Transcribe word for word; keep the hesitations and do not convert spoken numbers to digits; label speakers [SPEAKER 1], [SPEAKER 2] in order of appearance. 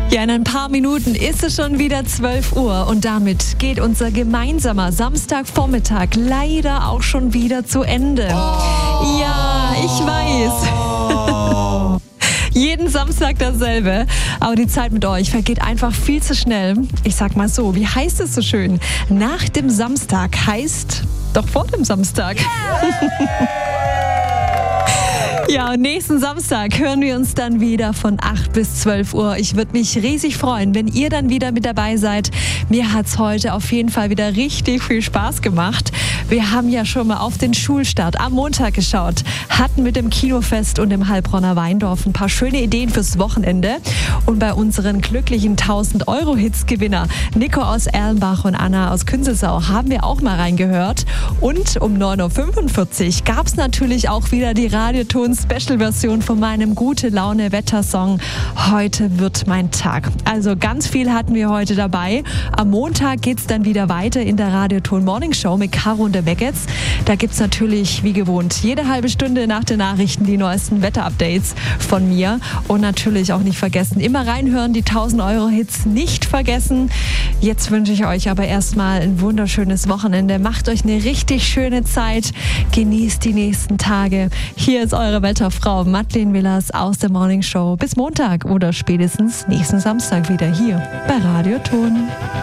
[SPEAKER 1] Ja, in ein paar Minuten ist es schon wieder zwölf Uhr und damit geht unser gemeinsamer Samstagvormittag leider auch schon wieder zu Ende. Oh. Ja, ich weiß. Jeden Samstag dasselbe. Aber die Zeit mit euch vergeht einfach viel zu schnell. Ich sag mal so, wie heißt es so schön? Nach dem Samstag heißt doch vor dem Samstag. Yeah. Ja, und nächsten Samstag hören wir uns dann wieder von acht bis zwölf Uhr. Ich würde mich riesig freuen, wenn ihr dann wieder mit dabei seid. Mir hat's heute auf jeden Fall wieder richtig viel Spaß gemacht. Wir haben ja schon mal auf den Schulstart am Montag geschaut, hatten mit dem Kinofest und dem Heilbronner Weindorf ein paar schöne Ideen fürs Wochenende. Und bei unseren glücklichen tausend-Euro-Hits-Gewinner Nico aus Erlenbach und Anna aus Künzelsau haben wir auch mal reingehört. Und um neun Uhr fünfundvierzig gab es natürlich auch wieder die Radioton-Special-Version von meinem Gute-Laune-Wetter-Song Heute wird mein Tag. Also ganz viel hatten wir heute dabei. Am Montag geht's dann wieder weiter in der Radioton Morning Show mit Caro und der Meggets. Da gibt's natürlich wie gewohnt jede halbe Stunde nach den Nachrichten die neuesten Wetter-Updates von mir. Und natürlich auch nicht vergessen, immer reinhören, die tausend-Euro-Hits nicht vergessen. Jetzt wünsche ich euch aber erstmal ein wunderschönes Wochenende. Macht euch eine richtig schöne Zeit. Genießt die nächsten Tage. Hier ist eure Wetterfrau Madeleine Willers aus der Morning Show. Bis Montag oder spätestens nächsten Samstag wieder hier bei Radioton.